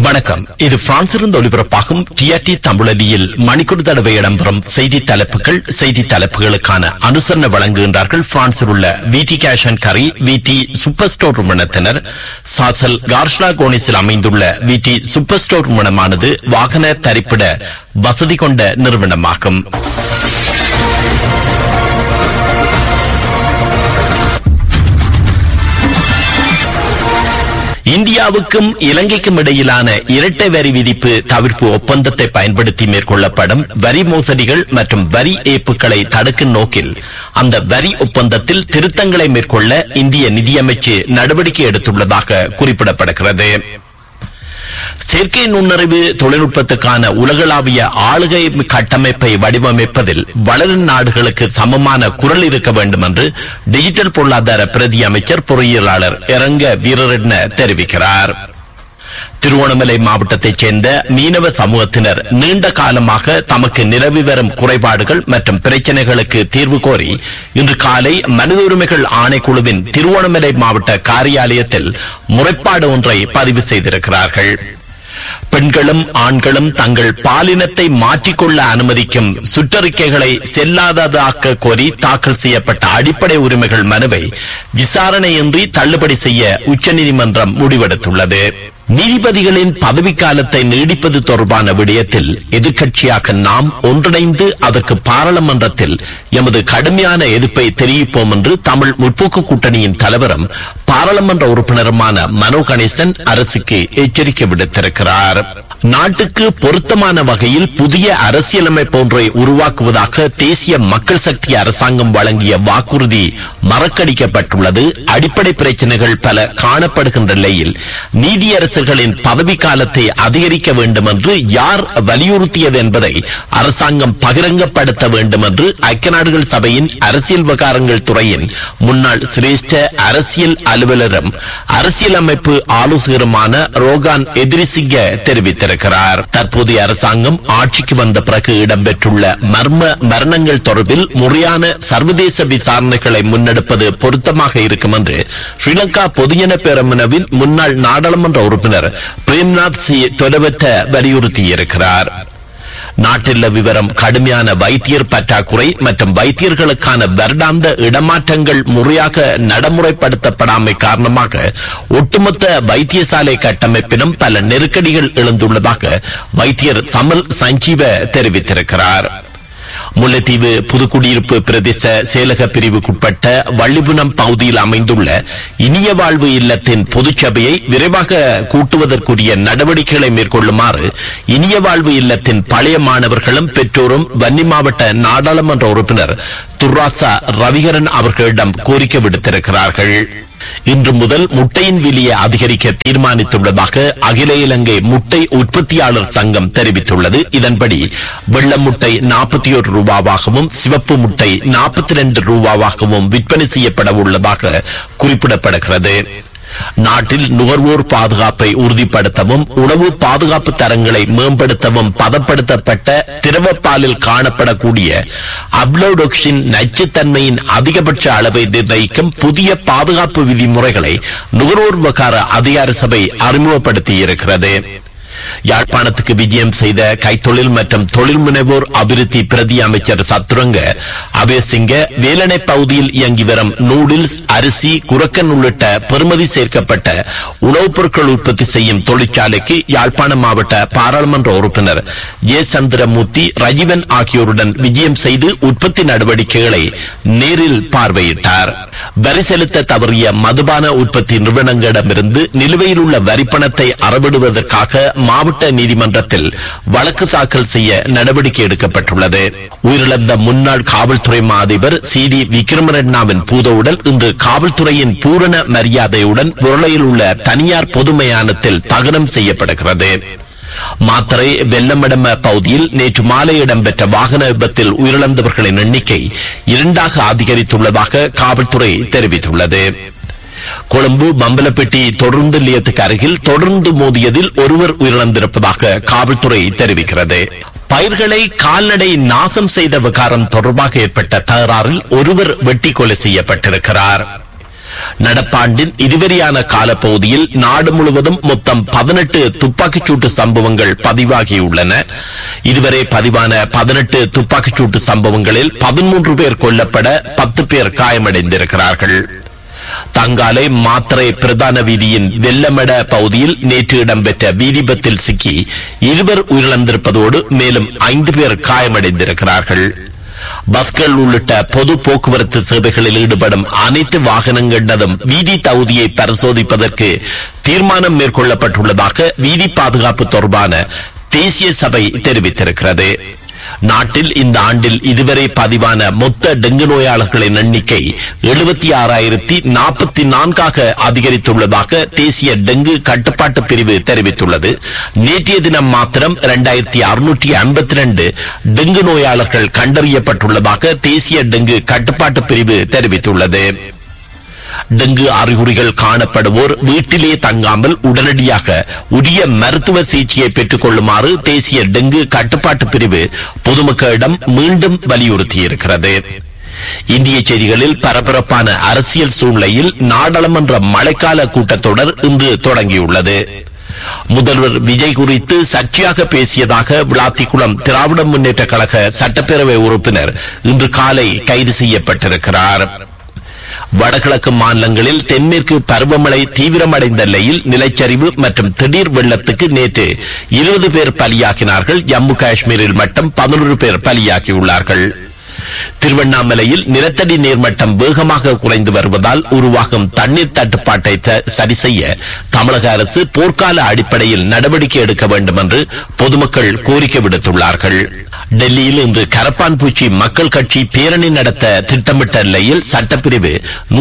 வணக்கம். இது பிரான்சிலிருந்து ஒலிபரப்பாகும் டிஆர்டி தமிழொலியில் மணிக்கூர் தடவை இடம்பெறும் செய்தி தலைப்புகள். செய்தி தலைப்புகளுக்கான அனுசரணை வழங்குகின்றார்கள் பிரான்சில் உள்ள விடி கேஷ் அண்ட் கரி விடி சூப்பர் ஸ்டோர் நிறுவனத்தினர். சாசல் கார்ஷ்லா கோனிஸில் அமைந்துள்ள விடி சூப்பர் ஸ்டோர் நிறுவனமானது வாகன தரிப்பிட வசதி கொண்ட நிறுவனமாகும். இந்தியாவுக்கும் இலங்கைக்கும் இடையிலான இரட்டை வரி விதிப்பு தவிர்ப்பு ஒப்பந்தத்தை பயன்படுத்தி மேற்கொள்ளப்படும் வரி மோசடிகள் மற்றும் வரி ஏய்ப்புகளை தடுக்கும் நோக்கில் அந்த வரி ஒப்பந்தத்தில் திருத்தங்களை மேற்கொள்ள இந்திய நிதியமைச்சு நடவடிக்கை எடுத்துள்ளதாக குறிப்பிடப்படுகிறது. செயற்கை நுண்ணறிவு தொழில்நுட்பத்துக்கான உலகளாவிய ஆளுகை கட்டமைப்பை வடிவமைப்பதில் வளரும் நாடுகளுக்கு சமமான குரல் இருக்க வேண்டும் என்று டிஜிட்டல் பொருளாதார பிரதி அமைச்சர் பொறியியலாளர் இரங்க வீரரட்ன தெரிவிக்கிறார். திருவோணமலை மாவட்டத்தைச் சேர்ந்த மீனவ சமூகத்தினர் நீண்ட காலமாக தமக்கு நிலவி வரும் குறைபாடுகள் மற்றும் பிரச்சனைகளுக்கு தீர்வு கோரி இன்று காலை மனித உரிமைகள் ஆணைக்குழுவின் திருவோணமலை மாவட்ட காரியாலயத்தில் முறைப்பாடு ஒன்றை பதிவு செய்திருக்கிறார்கள். பெண்களும் ஆண்களும் தங்கள் பாலினத்தை மாற்றிக்கொள்ள அனுமதிக்கும் சுற்றறிக்கைகளை செல்லாததாக்க கோரி தாக்கல் செய்யப்பட்ட அடிப்படை உரிமைகள் மனுவை விசாரணையின்றி தள்ளுபடி செய்ய உச்சநீதிமன்றம் முடிவெடுத்துள்ளது. நீதிபதிகளின் பதவிக்காலத்தை நீடிப்பது தொடர்பான விடயத்தில் எதிர்க்கட்சியாக நாம் ஒன்றிணைந்து அதற்கு பாராளுமன்றத்தில் எமது கடுமையான எதிர்ப்பை தெரிவிப்போம் என்று தமிழ் முற்போக்கு கூட்டணியின் தலைவரும் பாராளுமன்ற உறுப்பினருமான மனோ கணேசன் அரசுக்கு எச்சரிக்கை விடுத்திருக்கிறார். நாட்டுக்கு பொருத்தமான வகையில் புதிய அரசியலமைப்பு ஒன்றை உருவாக்குவதாக தேசிய மக்கள் சக்தி அரசாங்கம் வழங்கிய வாக்குறுதி மறக்கடிக்கப்பட்டுள்ளது. அடிப்படை பிரச்சனைகள் பல காணப்படுகின்ற நிலையில் நீதியரசர்களின் பதவிக்காலத்தை அதிகரிக்க வேண்டும் என்று யார் வலியுறுத்தியது என்பதை அரசாங்கம் பகிரங்கப்படுத்த வேண்டும் என்று ஐக்கிய நாடுகள் சபையின் அரசியல் விவகாரங்கள் துறையின் முன்னாள் சிரேஷ்ட அரசியல் அலுவலரும் அரசியலமைப்பு ஆலோசகருமான ரோகான் எதிரிசிங்க தெரிவித்தார். தற்போதைய அரசாங்கம் ஆட்சிக்கு வந்த பிறகு இடம்பெற்றுள்ள மரணங்கள் தொடர்பில் முறையான சர்வதேச விசாரணைகளை முன்னெடுப்பது பொருத்தமாக இருக்கும் என்று ஸ்ரீலங்கா பொதுஜன பேரமுனவின் முன்னாள் நாடாளுமன்ற உறுப்பினர் பிரேம்நாத் சி தொலைவற்ற வலியுறுத்தியிருக்கிறார். நாட்டில் விவரம் கடுமையான வைத்தியர் பற்றாக்குறை மற்றும் வைத்தியர்களுக்கான வருடாந்த இடமாற்றங்கள் முறையாக நடைமுறைப்படுத்தப்படாமை காரணமாக ஒட்டுமொத்த வைத்தியசாலை கட்டமைப்பிலும் பல நெருக்கடிகள் எழுந்துள்ளதாக வைத்தியர் சமல் சஞ்சீவ தெரிவித்திருக்கிறார். முல்லைத்தீவு புதுக்குடியிருப்பு பிரதேச செயலக பிரிவுக்குட்பட்ட வள்ளிபுனம் பகுதியில் அமைந்துள்ள இனிய வாழ்வு இல்லத்தின் பொதுச்சபையை விரைவாக கூட்டுவதற்குரிய நடவடிக்கைகளை மேற்கொள்ளுமாறு இனிய வாழ்வு இல்லத்தின் பழைய மாணவர்களும் பெற்றோரும் வன்னி மாவட்ட நாடாளுமன்ற உறுப்பினர் துர்ராசா ரவிகரன் அவர்களிடம் கோரிக்கை விடுத்திருக்கிறார்கள். இன்று முதல் முட்டையின் விலையை அதிகரிக்க தீர்மானித்துள்ளதாக அகில இலங்கை முட்டை உற்பத்தியாளர் சங்கம் தெரிவித்துள்ளது. இதன்படி வெள்ள முட்டை 41 ரூபாவாகவும் சிவப்பு முட்டை 42 ரூபாவாகவும் விற்பனை செய்யப்பட உள்ளதாக குறிப்பிடப்படுகிறது. நாட்டில் நுகர்வோர் பாதுகாப்பை உறுதிப்படுத்தவும் உணவு பாதுகாப்பு தரங்களை மேம்படுத்தவும் பதப்படுத்தப்பட்ட திரவப்பாலில் காணப்படக்கூடிய அப்ளோடோக்சின் நச்சுத்தன்மையின் அதிகபட்ச அளவை நிர்ணயிக்கும் புதிய பாதுகாப்பு விதிமுறைகளை நுகர்வோர் விவகார அதிகார சபை அறிமுகப்படுத்தியிருக்கிறது. யாழ்ப்பாணத்துக்கு விஜயம் செய்த கைத்தொழில் மற்றும் தொழில் முனைவோர் அபிவிருத்தி பிரதி அமைச்சர் சத்துரங்க அபேசிங்க வேலனை பகுதியில் இயங்கி வரும் நூடில்ஸ், அரிசி, குரக்கன் உள்ளிட்ட பெறுமதி சேர்க்கப்பட்ட உணவுப் பொருட்கள் உற்பத்தி செய்யும் தொழிற்சாலைக்கு யாழ்ப்பாண மாவட்ட பாராளுமன்ற உறுப்பினர் ஏ சந்திரமூர்த்தி, ரஜீவன் ஆகியோருடன் விஜயம் செய்து உற்பத்தி நடவடிக்கைகளை நேரில் பார்வையிட்டார். வரி செலுத்த தவறிய மதுபான உற்பத்தி நிறுவனங்களிடமிருந்து நிலுவையில் உள்ள வரிப்பணத்தை அறவிடுவதற்காக மாவட்ட நீதிமன்றத்தில் வழக்கு தாக்கல் செய்ய நடவடிக்கை எடுக்கப்பட்டுள்ளது. உயிரிழந்த முன்னாள் காவல்துறை மா அதிபர் சி.டி. விக்ரமரட்னாவின் பூதவுடல் இன்று காவல்துறையின் பூரண மரியாதையுடன் புரளையில் உள்ள தனியார் பொது மயானத்தில் தகனம் செய்யப்படுகிறது. மாத்தறை வெள்ளமடம பகுதியில் நேற்று மாலை இடம்பெற்ற வாகன விபத்தில் உயிரிழந்தவர்களின் எண்ணிக்கை 2ஆக அதிகரித்துள்ளதாக காவல்துறை தெரிவித்துள்ளது. கொழும்பு பம்பலப்பட்டி தொடர்ந்து நிலையத்துக்கு அருகில் தொடர்ந்து மோதியதில் ஒருவர் உயிரிழந்திருப்பதாக காவல்துறை தெரிவிக்கிறது. பயிர்களை கால்நடை நாசம் செய்த விகாரம் தொடர்பாக ஏற்பட்ட தகராறில் ஒருவர் வெட்டி கொலை செய்யப்பட்டிருக்கிறார். நடப்பாண்டின் இதுவரையான காலப்பகுதியில் நாடு முழுவதும் மொத்தம் 18 துப்பாக்கிச்சூட்டு சம்பவங்கள் பதிவாகியுள்ளன. இதுவரை பதிவான 18 துப்பாக்கிச்சூட்டு சம்பவங்களில் 13 பேர் கொல்லப்பட 10 பேர் காயமடைந்திருக்கிறார்கள். தங்காலை மாத்தறை பிரதான வீதியின் வெள்ளமட பகுதியில் நேற்று இடம்பெற்ற வீதிபத்தில் சிக்கி 2 உயிரிழந்திருப்பதோடு மேலும் 5 பேர் காயமடைந்திருக்கிறார்கள். பஸ்கள் உள்ளிட்ட பொது போக்குவரத்து சேவைகளில் ஈடுபடும் அனைத்து வாகனங்களினதும் வீதி தகுதியை பரிசோதிப்பதற்கு தீர்மானம் மேற்கொள்ளப்பட்டுள்ளதாக வீதி பாதுகாப்பு தொடர்பான தேசிய சபை தெரிவித்திருக்கிறது. நாட்டில் இந்த ஆண்டில் இதுவரை பதிவான மொத்த டெங்கு நோயாளர்களின் எண்ணிக்கை 76,044 அதிகரித்துள்ளதாக தேசிய டெங்கு கட்டுப்பாட்டு பிரிவு தெரிவித்துள்ளது. நேற்றைய தினம் மாத்திரம் 2652 டெங்கு நோயாளர்கள் கண்டறியப்பட்டுள்ளதாக தேசிய டெங்கு கட்டுப்பாட்டு பிரிவு தெரிவித்துள்ளது. டெங்கு அறிகுறிகள் காணப்படுவோர் வீட்டிலே தங்காமல் உடனடியாக உரிய மருத்துவ சிகிச்சையை பெற்றுக் கொள்ளுமாறு தேசிய டெங்கு கட்டுப்பாட்டு பிரிவு பொதுமக்களிடம் மீண்டும் வலியுறுத்தியிருக்கிறது. இந்திய செய்திகளில் பரபரப்பான அரசியல் சூழ்நிலையில் நாடாளுமன்ற மழைக்கால கூட்டத்தொடர் இன்று தொடங்கியுள்ளது. முதல்வர் விஜய் குறித்து சர்ச்சையாக பேசியதாக விளாத்திக்குளம் திராவிட முன்னேற்ற கழக சட்டப்பேரவை உறுப்பினர் இன்று காலை கைது செய்யப்பட்டிருக்கிறார். வடகிழக்கு மாநிலங்களில் தென்மேற்கு பருவமழை தீவிரமடைந்த நிலையில் நிலச்சரிவு மற்றும் திடீர் வெள்ளத்துக்கு நேற்று 20 பேர் பலியாகினார்கள். ஜம்மு காஷ்மீரில் மட்டும் 11 பேர் பலியாகியுள்ளார்கள். திருவண்ணாமலையில் நிலத்தடி நீர்மட்டம் வேகமாக குறைந்து வருவதால் உருவாகும் தண்ணீர் தட்டுப்பாட்டை சரி செய்ய தமிழக அரசு போர்க்கால அடிப்படையில் நடவடிக்கை எடுக்க வேண்டும் என்று பொதுமக்கள் கோரிக்கை விடுத்துள்ளார்கள். டெல்லியில் இன்று கரப்பான் பூச்சி மக்கள் கட்சி பேரணி நடத்த திட்டமிட்ட நிலையில் சட்டப்பிரிவு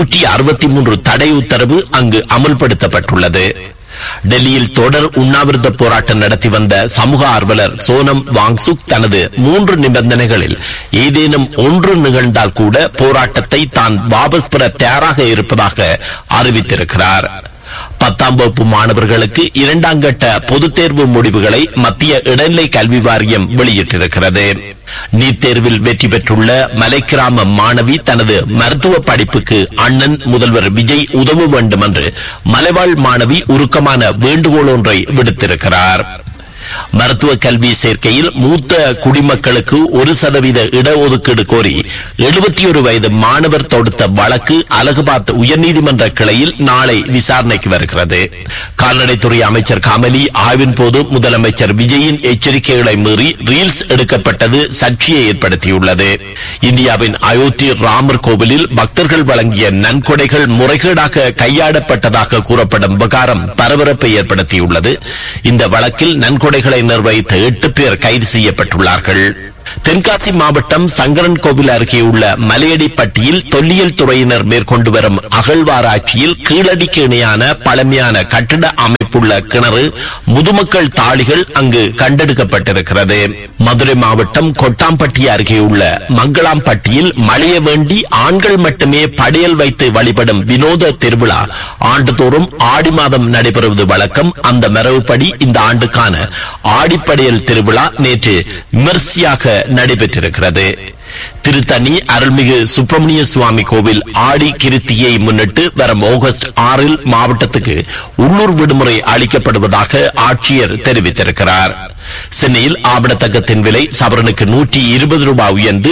163 தடை உத்தரவு அங்கு அமல்படுத்தப்பட்டுள்ளது. டெல்லியில் தொடர் உண்ணாவிரத போராட்டம் நடத்தி வந்த சமூக ஆர்வலர் சோனம் வாங்சுக் தனது 3 நிபந்தனைகளில் ஏதேனும் ஒன்று நிகழ்ந்தால் கூட போராட்டத்தை தான் வாபஸ் பெற தயாராக இருப்பதாக அறிவித்திருக்கிறார். 10ஆம் வகுப்பு மாணவர்களுக்கு 2ஆம் கட்ட பொதுத் தேர்வு முடிவுகளை மத்திய இடைநிலை கல்வி வாரியம் வெளியிட்டிருக்கிறது. நீட் தேர்வில் வெற்றி பெற்றுள்ள மலைக்கிராம மாணவி தனது மருத்துவ படிப்புக்கு அண்ணன் முதல்வர் விஜய் உதவ வேண்டும் என்று மலைவாழ் மாணவி உருக்கமான வேண்டுகோள் ஒன்றை விடுத்திருக்கிறார். மருத்துவ கல்வி சேர்க்கையில் மூத்த குடிமக்களுக்கு 1% இடஒதுக்கீடு கோரி 71 வயது மாணவர் தொடுத்த வழக்கு அலகாபாத் உயர்நீதிமன்ற கிளையில் நாளை விசாரணைக்கு வருகிறது. கால்நடைத்துறை அமைச்சர் கமலி ஆய்வின் போது முதலமைச்சர் விஜயின் எச்சரிக்கைகளை மீறி ரீல்ஸ் எடுக்கப்பட்டது சர்ச்சையை ஏற்படுத்தியுள்ளது. இந்தியாவின் அயோத்தி ராமர் கோவிலில் பக்தர்கள் வழங்கிய நன்கொடைகள் முறைகேடாக கையாடப்பட்டதாக கூறப்படும் விவகாரம் பரபரப்பை ஏற்படுத்தியுள்ளது. இந்த வழக்கில் நன்கொடைகளை நிர்வகித்த 8 பேர் கைது செய்யப்பட்டுள்ளார்கள். தென்காசி மாவட்டம் சங்கரன் கோவில் அருகே உள்ள மலையடிப்பட்டியில் தொல்லியல் துறையினர் மேற்கொண்டு வரும் அகழ்வாராய்ச்சியில் கீழடிக்கு இணையான பழமையான கட்டிட அமைப்புள்ள கிணறு முதுமக்கள் தாளிகள் அங்கு கண்டெடுக்கப்பட்டிருக்கிறது. மதுரை மாவட்டம் கொட்டாம்பட்டி அருகே உள்ள மங்களாம்பட்டியில் மழைய வேண்டி ஆண்கள் மட்டுமே படையல் வைத்து வழிபடும் வினோத திருவிழா ஆண்டுதோறும் ஆடி மாதம் நடைபெறுவது வழக்கம். அந்த மரபுப்படி இந்த ஆண்டுக்கான ஆடிப்படையல் திருவிழா நேற்று விமர்சையாக நடைபெற்றிருக்கிறது. திருத்தணி அருள்மிகு சுப்பிரமணிய சுவாமி கோவில் ஆடி கிருத்தியை முன்னிட்டு வரும் ஆகஸ்ட் 6 மாவட்டத்துக்கு உள்ளூர் விடுமுறை அளிக்கப்படுவதாக ஆட்சியர் தெரிவித்திருக்கிறார். சென்னையில் ஆவணத்தங்கத்தின் விலை சவரனுக்கு 120 ரூபாய் உயர்ந்து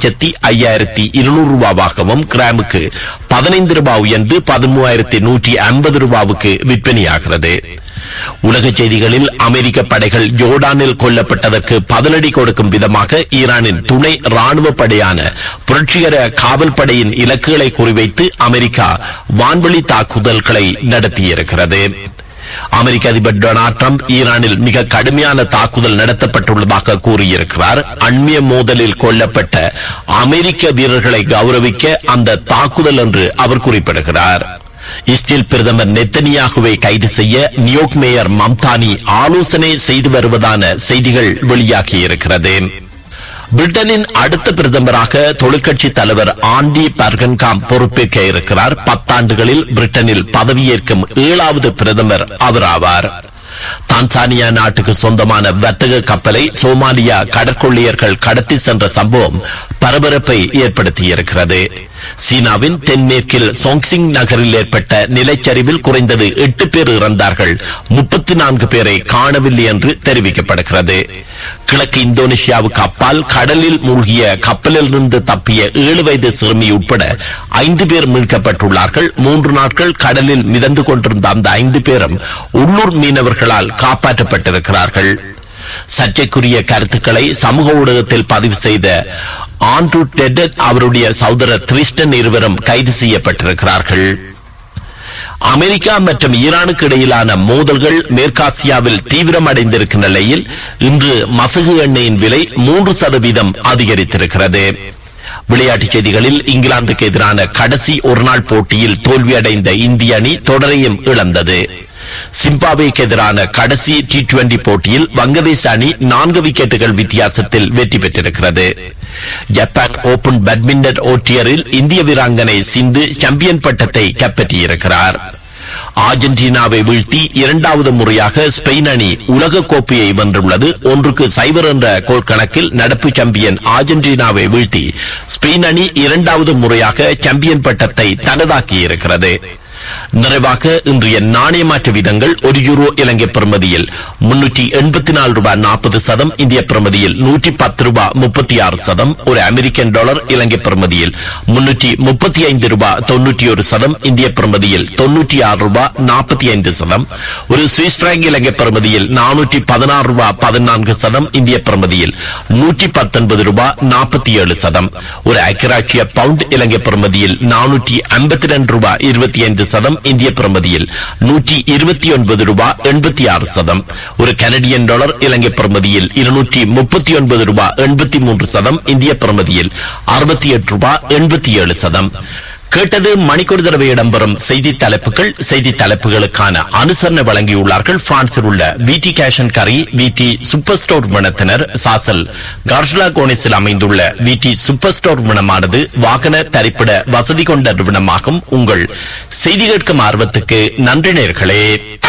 1,05,200 ரூபாவாகவும் கிராமுக்கு 15 ரூபாய் உயர்ந்து 13,150 ரூபாவுக்கு விற்பனையாகிறது. உலக செய்திகளில் அமெரிக்க படைகள் ஜோர்டானில் கொல்லப்பட்டதற்கு பதிலடி கொடுக்கும் விதமாக ஈரானின் துணை ராணுவ படையான புரட்சிகர காவல் படையின் இலக்குகளை குறிவைத்து அமெரிக்கா வான்வழி தாக்குதல்களை நடத்தியிருக்கிறது. அமெரிக்க அதிபர் டொனால்ட் ட்ரம்ப் ஈரானில் மிக கடுமையான தாக்குதல் நடத்தப்பட்டுள்ளதாக கூறியிருக்கிறார். அண்மைய மோதலில் கொல்லப்பட்ட அமெரிக்க வீரர்களை கௌரவிக்க அந்த தாக்குதல் என்று அவர் குறிப்பிடுகிறார். இஸ்ரேல் பிரதமர் நெத்தனியாகுவை கைது செய்ய நியூயார்க் மேயர் மம்தானி ஆலோசனை செய்து வருவதான செய்திகள் வெளியாகியிருக்கிறது. பிரிட்டனின் அடுத்த பிரதமராக தொழிற்கட்சி தலைவர் ஆண்டி பர்கன்காம் பொறுப்பேற்க இருக்கிறார். 10 ஆண்டுகளில் பிரிட்டனில் பதவியேற்கும் 7வது பிரதமர் அவராவார். தான்சானியா நாட்டுக்கு சொந்தமான வர்த்தக கப்பலை சோமாலியா கடற்கொள்ளையர்கள் கடத்தி சென்ற சம்பவம் பரபரப்பை ஏற்படுத்தியிருக்கிறது. சீனாவின் தென்மேற்கில் சோங்சிங் நகரில் ஏற்பட்ட நிலச்சரிவில் குறைந்தது 8 பேர் இறந்தார்கள், 34 பேரை காணவில்லை என்று தெரிவிக்கப்படுகிறது. கிழக்கு இந்தோனேஷியாவுக்கு அப்பால் கடலில் மூழ்கிய கப்பலில் இருந்து தப்பிய 7 வயது சிறுமி உட்பட 5 பேர் மீட்கப்பட்டுள்ளார்கள். 3 நாட்கள் கடலில் மிதந்து கொண்டிருந்த அந்த 5 பேரும் உள்ளூர் மீனவர்களால் காப்பாற்றப்பட்டிருக்கிறார்கள். சர்ச்சைக்குரிய கருத்துக்களை சமூக ஊடகத்தில் பதிவு செய்த ஆண்ட்ரூ டெட் அவருடைய சகோதரர் கிறிஸ்டன் இருவரும் கைது செய்யப்பட்டிருக்கிறார்கள். அமெரிக்கா மற்றும் ஈரானுக்கு இடையிலான மோதல்கள் மேற்காசியாவில் தீவிரமடைந்திருக்கும் நிலையில் இன்று மசகு எண்ணெயின் விலை 3% அதிகரித்திருக்கிறது. விளையாட்டுச் செய்திகளில் இங்கிலாந்துக்கு எதிரான கடைசி ஒருநாள் போட்டியில் தோல்வியடைந்த இந்திய அணி தொடரையும் இழந்தது. சிம்பாப்வேக்கு எதிரான கடைசி T20 போட்டியில் வங்கதேச அணி 4 விக்கெட்டுகள் வித்தியாசத்தில் வெற்றி பெற்றிருக்கிறது. ஜப்பான் ஓபன் பேட்மிண்டன் போட்டியில் இந்திய வீராங்கனை சிந்து சாம்பியன் பட்டத்தை கைப்பற்றியிருக்கிறார். அர்ஜென்டினாவை வீழ்த்தி 2வது முறையாக ஸ்பெயின் அணி உலக கோப்பையை வென்றுள்ளது. 1-0 என்ற கோல் கணக்கில் நடப்பு சாம்பியன் அர்ஜென்டினாவை வீழ்த்தி ஸ்பெயின் அணி 2வது முறையாக சாம்பியன் பட்டத்தை தனதாக்கியிருக்கிறது. நிறைவாக இன்றைய நாணய மாற்று வீதங்கள்: €1 இலங்கை பிரமதியில் $384.40, இந்திய பிரமதியில் $110.36, ஒரு அமெரிக்கன் டாலர் இலங்கை பிரமதியில் $335.91, இந்திய பிரமதியில் $96.45, ஒரு சுவிஸ் பிராங்க் இலங்கை பிரமதியில் $416.14, இந்திய பிரமதியில் $119.47, ஒரு ஐக்கியராட்சிய பவுண்ட் இலங்கை பிரமதியில் $452.25, இந்திய பிரமதியில் $129.86, ஒரு கனடியன் டாலர் இலங்கை பிரமதியில் $239.83, இந்திய பிரமதியில் $68.87. கேட்டது மணிக்கொரு தடவை இடம்பெறும் செய்தி தலைப்புகள். செய்தி தலைப்புகளுக்கான அனுசரணை வழங்கியுள்ளார்கள் பிரான்சில் உள்ள விடி கேஷ் அண்ட் கரி விடி சூப்பர் ஸ்டோர் நிறுவனத்தினர். சாசல் கார்ஷலா கோனிஸில் அமைந்துள்ள விடி சூப்பர் ஸ்டோர் நிறுவனமானது வாகன தரிப்பிட வசதி கொண்ட நிறுவனமாகும். உங்கள் செய்தி கேட்கும் ஆர்வத்துக்கு நன்றி நேயர்களே.